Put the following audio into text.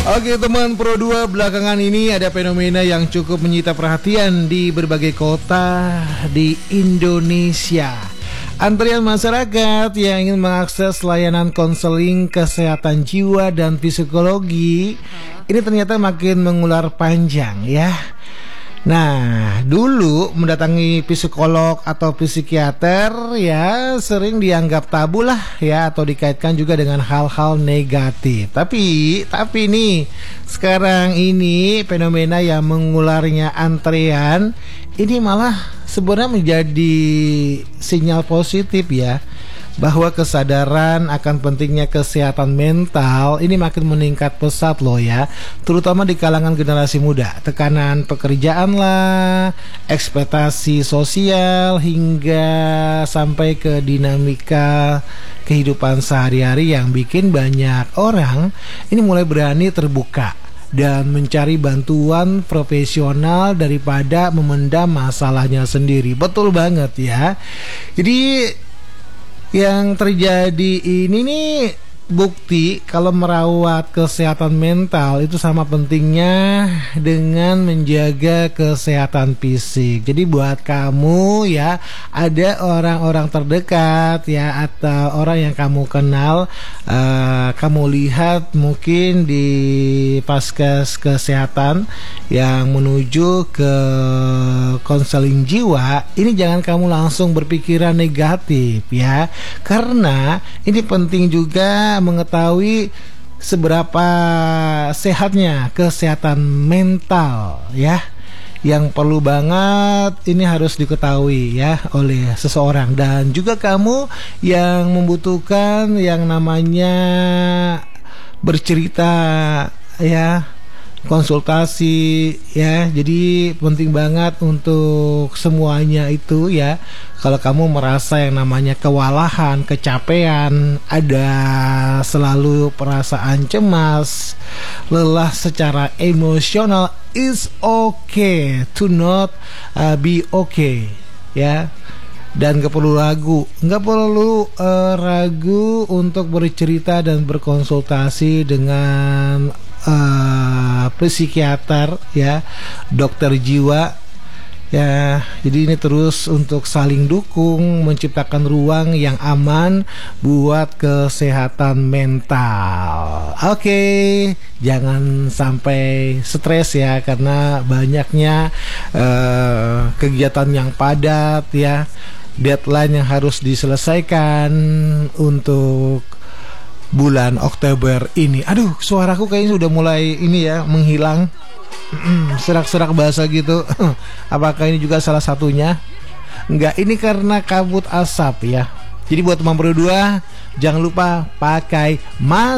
Oke teman Pro 2, belakangan ini ada fenomena yang cukup menyita perhatian di berbagai kota di Indonesia. Antrian masyarakat yang ingin mengakses layanan konseling kesehatan jiwa dan psikologi ini ternyata makin mengular panjang ya. Nah, dulu mendatangi psikolog atau psikiater ya sering dianggap tabu lah ya, atau dikaitkan juga dengan hal-hal negatif. Tapi nih sekarang ini fenomena yang mengularnya antrean ini malah sebenarnya menjadi sinyal positif ya, bahwa kesadaran akan pentingnya kesehatan mental ini makin meningkat pesat loh ya, terutama di kalangan generasi muda. Tekanan pekerjaan lah, ekspektasi sosial, hingga sampai ke dinamika kehidupan sehari-hari yang bikin banyak orang ini mulai berani terbuka dan mencari bantuan profesional daripada memendam masalahnya sendiri. Betul banget ya. Jadi yang terjadi ini nih bukti kalau merawat kesehatan mental itu sama pentingnya dengan menjaga kesehatan fisik. Jadi buat kamu ya, ada orang-orang terdekat ya atau orang yang kamu kenal, kamu lihat mungkin di vaskes kesehatan yang menuju ke konseling jiwa, ini jangan kamu langsung berpikiran negatif ya, karena ini penting juga mengetahui seberapa sehatnya kesehatan mental ya, yang perlu banget ini harus diketahui ya oleh seseorang. Dan juga kamu yang membutuhkan yang namanya bercerita ya, konsultasi ya. Jadi penting banget untuk semuanya itu ya. Kalau kamu merasa yang namanya kewalahan, kecapean, ada selalu perasaan cemas, lelah secara emosional, it's okay to not be okay ya. Dan gak perlu ragu, ragu untuk bercerita dan berkonsultasi dengan psikiater ya, dokter jiwa ya. Jadi ini terus untuk saling dukung, menciptakan ruang yang aman buat kesehatan mental. Oke, jangan sampai stres ya, karena banyaknya kegiatan yang padat ya, deadline yang harus diselesaikan untuk bulan Oktober ini. Aduh, suaraku kayaknya sudah mulai ini ya, menghilang. Serak-serak bahasa gitu. Apakah ini juga salah satunya? Enggak, ini karena kabut asap ya. Jadi buat teman berdua, jangan lupa pakai masker.